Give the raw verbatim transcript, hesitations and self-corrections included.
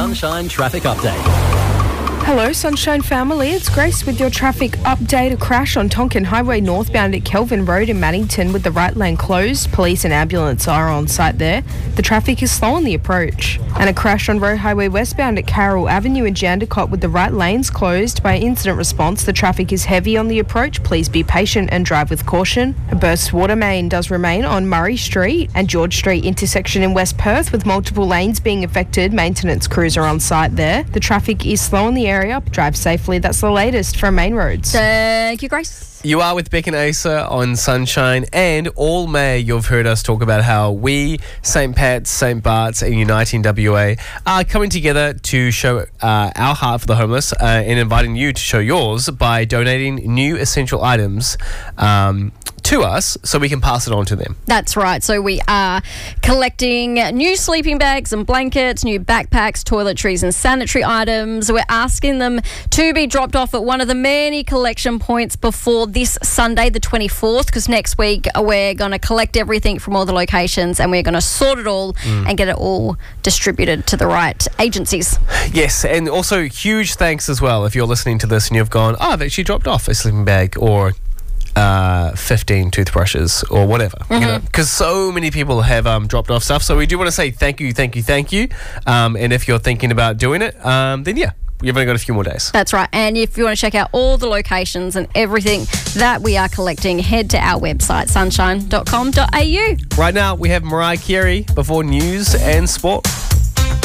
Sunshine Traffic Update. Hello, Sunshine family. It's Grace with your traffic update. A crash on Tonkin Highway northbound at Kelvin Road in Maddington with the right lane closed. Police and ambulance are on site there. The traffic is slow on the approach. And a crash on Road Highway westbound at Carroll Avenue in Jandakot with the right lanes closed. By incident response, the traffic is heavy on the approach. Please be patient and drive with caution. A burst water main does remain on Murray Street and George Street intersection in West Perth with multiple lanes being affected. Maintenance crews are on site there. The traffic is slow in the area. Drive safely. That's the latest from Main Roads. Thank you, Grace. You are with Beck and Asa on Sunshine, and all May you've heard us talk about how we, Saint Pat's, Saint Bart's and Uniting W A are coming together to show uh, our heart for the homeless uh, and inviting you to show yours by donating new essential items um, to us so we can pass it on to them. That's right. So we are collecting new sleeping bags and blankets, new backpacks, toiletries and sanitary items. We're asking them to be dropped off at one of the many collection points before this Sunday, the twenty-fourth, because next week we're going to collect everything from all the locations and we're going to sort it all mm. and get it all distributed to the right agencies. Yes, and also huge thanks as well if you're listening to this and you've gone, oh, I've actually dropped off a sleeping bag or Uh, fifteen toothbrushes or whatever, mm-hmm. you know, because so many people have um, dropped off stuff. So we do want to say thank you, thank you, thank you. Um, and if you're thinking about doing it, um, then yeah, you've only got a few more days. That's right. And if you want to check out all the locations and everything that we are collecting, head to our website, sunshine dot com dot a u. Right now, we have Mariah Carey before news and sport.